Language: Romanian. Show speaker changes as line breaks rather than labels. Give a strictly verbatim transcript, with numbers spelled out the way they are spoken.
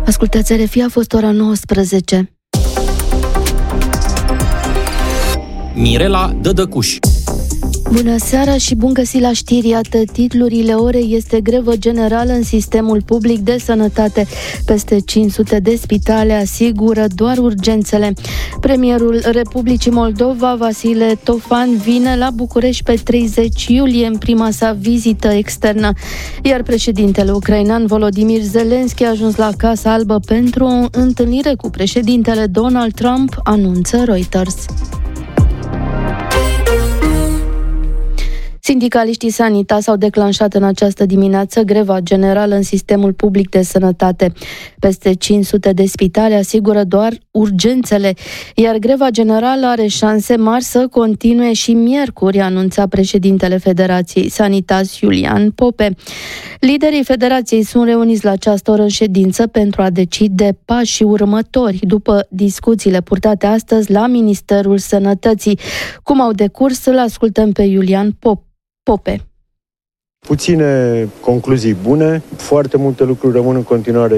Ascultați R F I, a fost ora nouăsprezece.
Mirela Dădăcuș.
Bună seara și bun găsit la știri. Iată titlurile orei. Este grevă generală în sistemul public de sănătate. Peste cinci sute de spitale asigură doar urgențele. Premierul Republicii Moldova, Vasile Tofan, vine la București pe treizeci iulie în prima sa vizită externă. Iar președintele ucrainean Volodymyr Zelensky a ajuns la Casa Albă pentru o întâlnire cu președintele Donald Trump, anunță Reuters. Sindicaliștii Sanitas au declanșat în această dimineață greva generală în sistemul public de sănătate. Peste cinci sute de spitale asigură doar urgențele, iar greva generală are șanse mari să continue și miercuri, anunța președintele Federației Sanitas, Iulian Pope. Liderii Federației sunt reuniți la această oră în ședință pentru a decide pașii următori, după discuțiile purtate astăzi la Ministerul Sănătății. Cum au decurs, îl ascultăm pe Iulian Pope. Pope.
Puține concluzii bune, foarte multe lucruri rămân în continuare